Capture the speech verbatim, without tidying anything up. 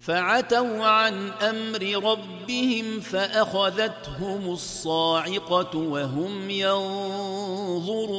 فعتوا عن أمر ربهم فأخذتهم الصاعقة وهم ينظرون.